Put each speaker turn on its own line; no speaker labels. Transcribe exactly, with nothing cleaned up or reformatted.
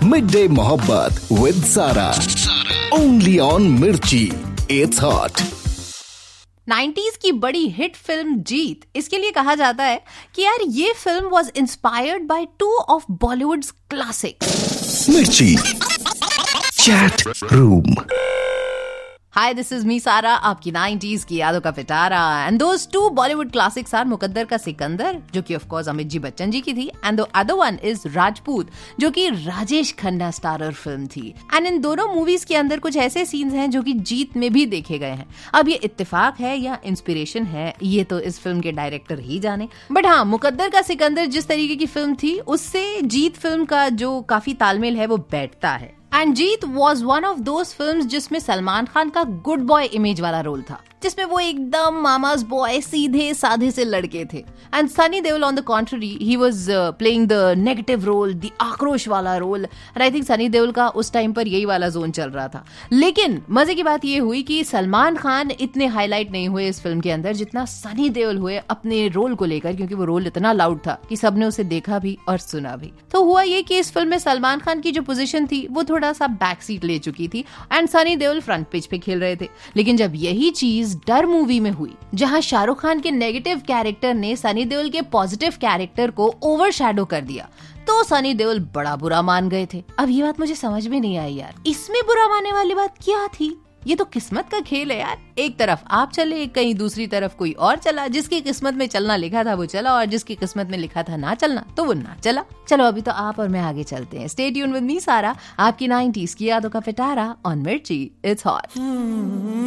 Mid day मोहब्बत with सारा, only on मिर्ची, इट्स हॉट।
नाइंटीज़ की बड़ी हिट फिल्म जीत, इसके लिए कहा जाता है कि यार ये film was inspired by two of Bollywoods classics.
मिर्ची chat room.
Hi, this is me सारा, आपकी नाइंटीज़ की यादों का पिटारा। And those two Bollywood classics are मुकद्दर का सिकंदर, जो कि ऑफ कोर्स अमित जी बच्चन जी की थी, and the other one is Rajput, जो कि राजेश खन्ना स्टारर फिल्म थी। एंड इन दोनों मूवीज के अंदर कुछ ऐसे सीन्स हैं जो कि जीत में भी देखे गए हैं। अब ये इत्तेफाक है या इंस्पिरेशन है, ये तो इस फिल्म के डायरेक्टर ही जाने। बट हाँ, मुकद्दर का सिकंदर जिस तरीके की फिल्म थी, उससे जीत फिल्म का जो काफी तालमेल है वो बैठता है। And Jeet was one of those films जिसमें सलमान खान का गुड बॉय इमेज वाला रोल था, जिसमें वो एकदम मामाज बॉय, सीधे साधे से लड़के थे। And Sunny Deol on the contrary, he was playing the negative role, the आक्रोश वाला role. And I think Sunny Deol का उस टाइम पर यही वाला जोन चल रहा था। लेकिन मजे की बात ये हुई कि सलमान खान इतने हाईलाइट नहीं हुए इस फिल्म के अंदर जितना सनी देओल हुए अपने रोल को लेकर, क्योंकि वो रोल इतना लाउड था कि सबने उसे देखा भी और सुना भी। तो हुआ ये कि इस फिल्म में सलमान खान की जो पोजीशन थी वो थोड़ा सा बैक सीट ले चुकी थी and Sunny Deol front page पे खेल रहे थे। लेकिन जब यही चीज डर मूवी में हुई, जहां शाहरुख खान के नेगेटिव कैरेक्टर ने सनी देओल के पॉजिटिव कैरेक्टर को ओवरशैडो कर दिया, तो सनी देओल बड़ा बुरा मान गए थे। अब ये बात मुझे समझ में नहीं आई यार, इसमें बुरा मानने वाली बात क्या थी? ये तो किस्मत का खेल है यार। एक तरफ आप चले, कहीं दूसरी तरफ कोई और चला। जिसकी किस्मत में चलना लिखा था वो चला, और जिसकी किस्मत में लिखा था ना चलना तो वो ना चला। चलो अभी तो आप और मैं आगे चलते हैं। स्टे ट्यून विद मी सारा, आपकी नाइंटीज़ की यादों का पिटारा ऑन मिर्ची, इट्स हॉट।